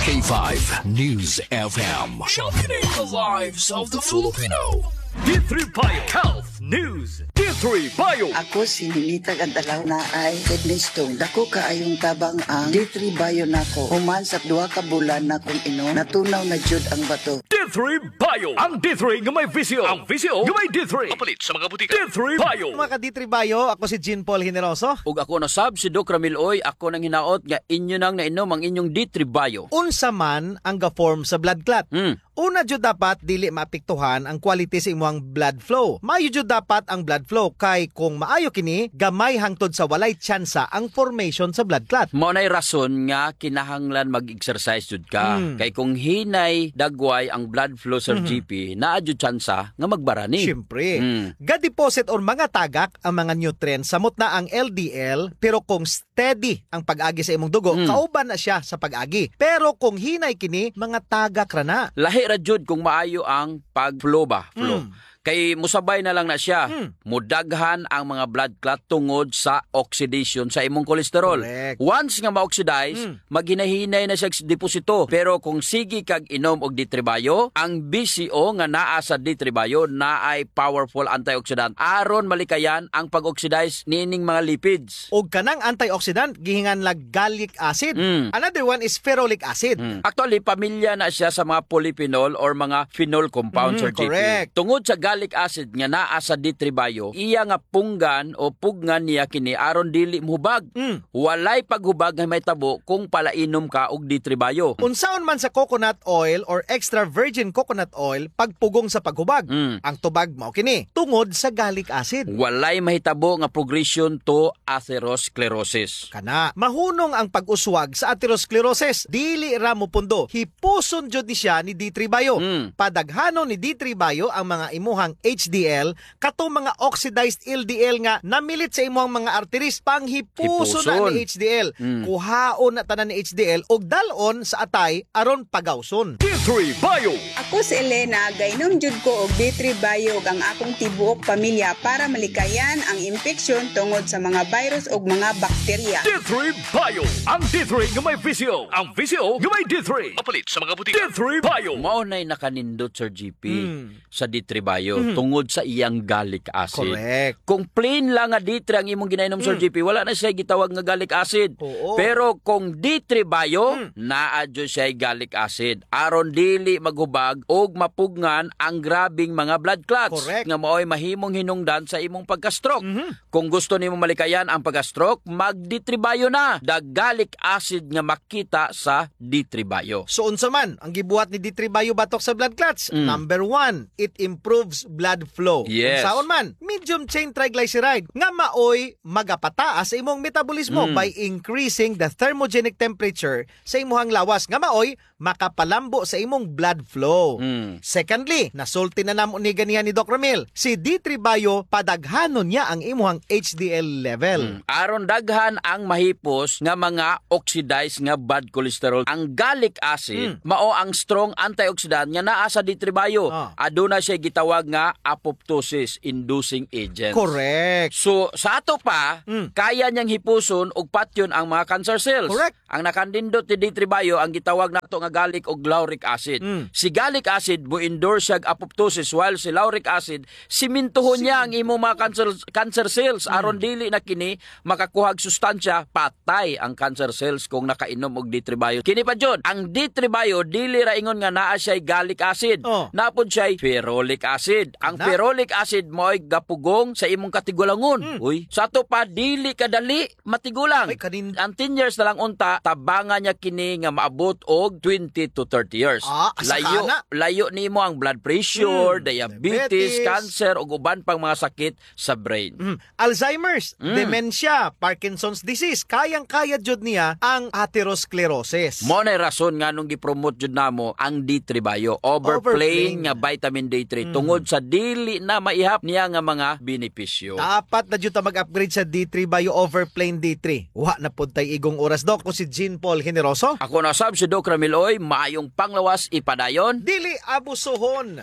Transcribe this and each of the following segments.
K5 News FM. Championing the lives of the Filipino. D3 Bio Health News. D3 Bio. Ako si Ninita Gandalaw na ay kidney stone. Dako kaayong tabang ang D3 Bio nako. Human sa 2 ka bulan na kung inom, natunaw na jud ang bato. D3 Bio. Ang D3 nga may visio. Ang visio nga may D3. Kapalit sa mga butika. D3 Bio. Mga ka-D3 Bio, ako si Jean Paul Generoso. Ug ako na sab si Doc Ramil Oy, ako nang hinaot nga inyo nang nainom ang inyong D3 Bio. Unsa man ang ga-form sa blood clot. Una jud dapat dili maapektuhan ang quality sa imong blood flow. Maayo jud dapat ang blood flow kay kung maayo kini, gamay hangtod sa walay tsansa ang formation sa blood clot. Mao nay rason nga kinahanglan mag-exercise jud ka. Kay kung hinay dagway ang blood flow sa GP, naa jud tsansa nga magbarani. Siyempre. Ga-deposit or mga tagak ang mga nutrients samot na ang LDL, pero kung steady ang pag-agi sa imong dugo, kauban na siya sa pag-agi. Pero kung hinay kini, mga tagak ra na. Lahi ra jud kung maayo ang pag-flow ba? Flow. Kay musabay na lang na siya. Mudaghan ang mga blood clot tungod sa oxidation sa imong kolesterol. Correct. Once nga ma-oxidize, maghinahinay na siya sa deposito. Pero kung sige kag inom og D3 Bio, ang BCO nga naa sa D3 Bio na ay powerful antioxidant aron malikayan ang pag-oxidize nining mga lipids. Og kanang antioxidant gihingan lag gallic acid. Another one is ferulic acid. Actually, pamilya na siya sa mga polyphenol or mga phenol compounds or GP. correct. Tungod sa gallic acid nga naa sa D3 Bio, iya nga punggan o pugnan niya kini aron dili mohubag. Walay paghubag nga may tabo kung palainom ka og D3 Bio. Unsaon man sa coconut oil or extra virgin coconut oil pagpugong sa paghubag. Ang tubag mao kini tungod sa gallic acid. Walay mahitabo nga progression to atherosclerosis. Kana mahunong ang pag-uswag sa atherosclerosis. Dili ra mo pundo. Hipuson jud ni siya ni D3 Bio. Padaghanon ni D3 Bio ang mga imuhang HDL kato mga oxidized LDL nga namilit sa imuhang mga arteries panghipuson na ni HDL. Kuhaon na tanan ni HDL og dalon sa atay aron pagawson. D3 Bio. Ako si Elena, gainom jud ko og D3 Bio ang akong tibuok pamilya para malikayan ang infeksyon tungod sa mga virus ug mga bakterya. D3 Bio. Ang D3 nga may visio. Ang visio nga may D3. Kapalit sa mga butika. D3 Bio. Mao nay nakanindot Sir GP sa D3 Bio tungod sa iyang gallic acid. Correct. Kung plain lang nga D3 ang imong ginainom Sir GP, wala na siya gitawag nga gallic acid. Oo. Pero kung D3 Bio, naa jud siya gallic acid aron dili maghubag og mapugngan ang grabing mga blood clots Correct. nga maoy mahimong hinungdan sa imong pagka-stroke. Kung gusto nimo malikayan ang pagka-stroke, mag D3 Bio na. The gallic acid nga makita sa D3 Bio. So unsa man ang gibuhat ni D3 Bio batok sa blood clots? Number 1, it improves blood flow. Yes. Unsaon man? Medium chain triglyceride nga maoy magapataas sa imong metabolismo by increasing the thermogenic temperature sa imong lawas nga maoy makapalambo sa imong blood flow. Secondly, nasulti na namo ni ganihan ni Doc Ramil. Si D3 Bio padaghanon niya ang imong HDL level. Aron daghan ang mahipos nga mga oxidized nga bad cholesterol. Ang gallic acid mao ang strong antioxidant nga naa sa D3 Bio. Aduna siya gitawag nga apoptosis inducing agent. Correct. So sa ato pa, kaya niyang hipuson og patyon ang mga cancer cells. Correct. Ang nakandindot ni D3 Bio ang gitawag nato nga gallic og lauric acid. Si gallic acid mo-endorse siya apoptosis while si lauric acid simintuhon niya ang imong mga cancer cells aron dili na kini makakuhag sustansya patay ang cancer cells kung nakainom og D3 Bio. Kini pa jud, ang D3 Bio dili ra ingon nga naa siya gallic acid. Napod siya ferulic acid. Ang ferulic acid mo'y gapugong sa imong katigulangon. Uy, sa ato pa dili kadali matigulang. Ay, Ang 10 years na lang unta, tabangan niya kini nga maabot og 20 to 30 years. asa Layo, ka na. layo nimo ang blood pressure, diabetes, diabetes, cancer ug uban pang mga sakit sa brain. Alzheimer's, dementia, Parkinson's disease, kayang-kaya jud niya ang atherosclerosis. Mo na rason nga nung gipromote jud namo ang D3 Bio, overplaying nga vitamin D3 tungod sa dili na maihap niya nga mga benepisyo. Dapat na jud ta mag-upgrade sa D3 Bio over plain D3. Wa na pud tay igong oras, Doc. Ko si Jean Paul Generoso. Ako na sab si Doc Ramiloy, maayong panglawas ipadayon. Dili abusohon. D3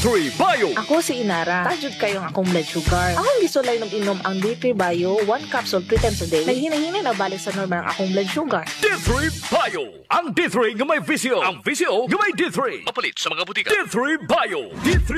D3 Bio. Ako si Inara. Tajud kayong akong blood sugar. Akong gisulay inom ang D3 Bio 1 capsule 3 times a day. Naghinahinay na balik sa normal ang akong blood sugar. D3 Bio. Ang D3 nga may visyo. Ang visyo nga may D3. Mapalit sa mga butika. D3 Bio. D3